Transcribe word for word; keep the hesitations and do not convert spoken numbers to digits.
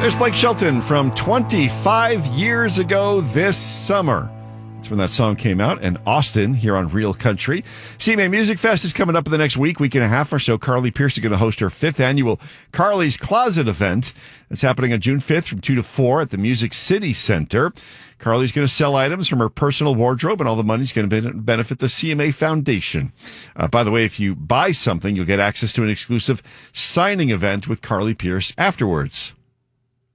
There's Blake Shelton from twenty-five years ago this summer. That's when that song came out in Austin here on Real Country. C M A Music Fest is coming up in the next week, week and a half or so. Carly Pearce is going to host her fifth annual Carly's Closet event. It's happening on June fifth from two to four at the Music City Center. Carly's going to sell items from her personal wardrobe, and all the money's going to benefit the C M A Foundation. Uh, by the way, if you buy something, you'll get access to an exclusive signing event with Carly Pearce afterwards.